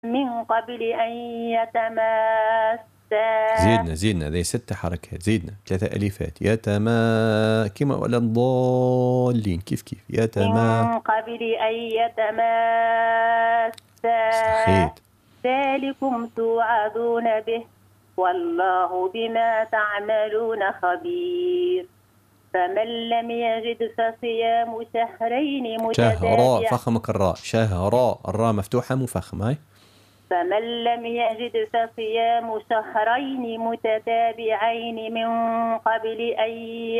من قبل أن يتماسا. زيدنا ذي 6 حركات، زيدنا 3 أليفات. كما ولا الضالين كيف من قبل أن يتماسا. صحيت. ذلكم توعظون به والله بما تعملون خبير. فمن لم يجد فصيام شهرين شهراء، متتابعين. فخمك الراء، شهراء، الراء مفتوحة مفخمة هاي. فمن لم يجد فصيام شهرين متتابعين من قبل أن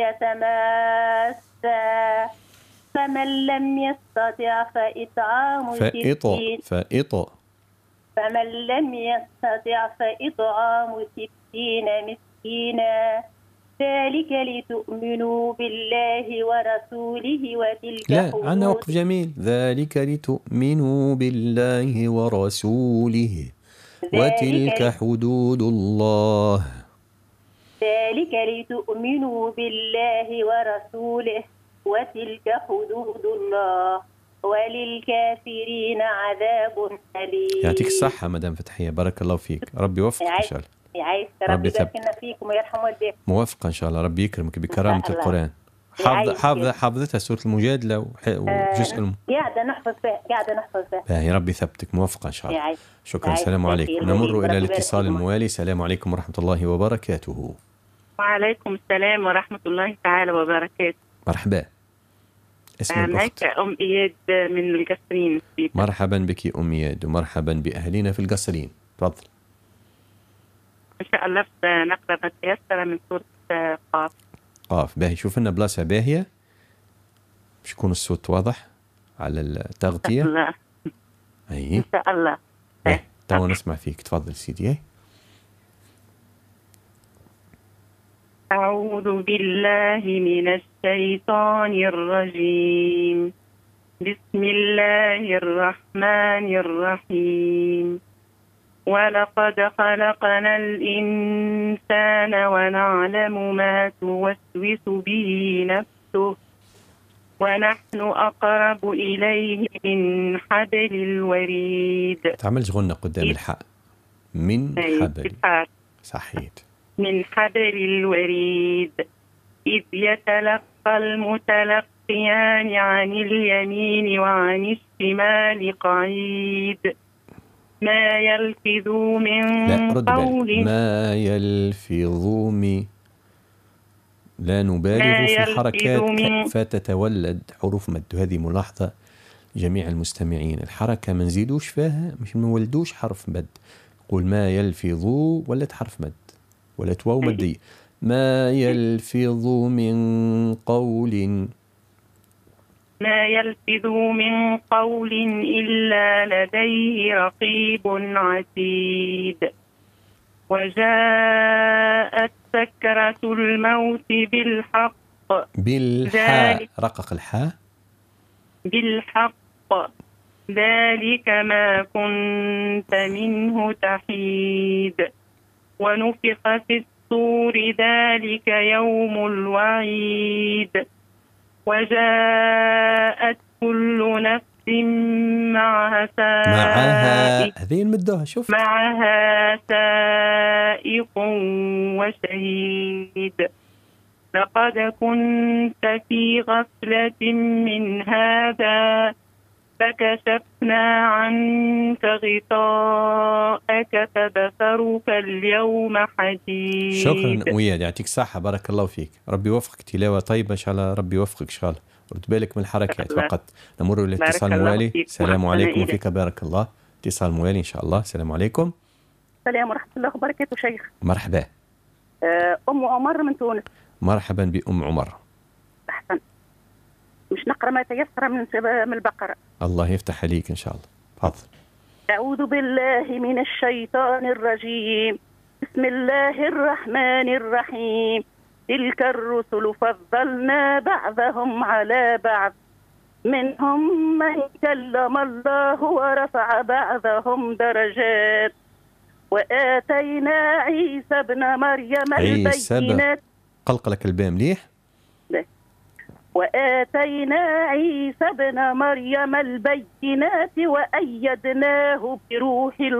يتماسا. فمن لم يستطع فإطعام 60. فمن لم يستطع فإطعام 60 مسكينا. ذلك لتؤمنوا بالله ورسوله وتلك لا عنا وقف جميل. ذلك لتؤمنوا بالله ورسوله وتلك حدود الله. ذلك لتؤمنوا بالله ورسوله وتلك حدود الله وللكافرين عذاب أليم. يعطيك الصحة مدام فتحية، بارك الله فيك، ربي يوفقك إن شاء الله. يعيش ربي يبارك لنا فيكم ويرحم والديكم. موفقة إن شاء الله، ربي يكرمك بكرامة القرآن. حافظتها سورة المجادلة وجزء قاعدة نحفظ فيها. يا ربي ثبتك، موفقة إن شاء الله. شكرا. السلام عليكم. نمر إلى الاتصال الموالي. السلام عليكم ورحمة الله وبركاته. وعليكم السلام ورحمة الله تعالى وبركاته. مرحبا. اسم الأخت؟ أم إياد من القصرين. مرحبا بك أم إياد ومرحبا بأهلنا في القصرين. تفضل. إن شاء الله نقرأ ما تيسر من سورة قاف. باهي، شوف لنا بلاصة باهية باش يكون الصوت واضح على التغطية. لا. إن شاء الله. توا نسمع فيك، تفضل سيدي. أعوذ بالله من الشيطان الرجيم. بسم الله الرحمن الرحيم. ولقد خلقنا الإنسان ونعلم ما توسوس به نفسه ونحن أقرب إليه من حبل الوريد. تعملش غنة قدام الحاء. من حبل. صحيت. من حبل الوريد إذ يتلقى المتلقيان عن اليمين وعن الشمال قعيد. ما يلفظ من قول. ما يلفظ من، لا نبالغ في الحركات فتتولد حروف مد. هذه ملاحظة جميع المستمعين، الحركة ما نزيدوش فيها، مش نولدوش حرف مد. قول ما يلفظ ولد حرف مد ولا واو مدية. ما يلفظ من قول. ما يلفظ من قول إلا لديه رقيب عتيد. وجاءت سكرة الموت بالحق. بالحاء، رقق الحاء. بالحق ذلك ما كنت منه تحيد. ونفخ في الصور ذلك يوم الوعيد. وجاءت كل نفس معها سائق. هذه المدوها شوف. معها سائق وشهيد. لقد كنت في غفلة من هذا فكشفنا عنك غطاءك فبصرك اليوم حديد. شكرا وياد، يعطيك الصحة، بارك الله فيك، ربي يوفقك. تلاوة طيبة إن شاء الله، ربي يوفقك إن شاء الله. ورد بالك من الحركات فقط. نمر إلى الاتصال الموالي. السلام عليكم وفيك بارك الله. اتصال موالي إن شاء الله. السلام عليكم. السلام ورحمة الله وبركاته شيخ. مرحبا. أم عمر من تونس. مرحبا بأم عمر. أحسن. مش نقرأ ما تيسر من البقرة. الله يفتح عليك إن شاء الله. تفضل. أعوذ بالله من الشيطان الرجيم. بسم الله الرحمن الرحيم. تلك الرسل فضلنا بعضهم على بعض منهم من كلم الله ورفع بعضهم درجات وآتينا عيسى ابن مريم البينات. قلقلك الباء مليح. وآتينا عيسى ابن مريم البينات وأيدناه بروح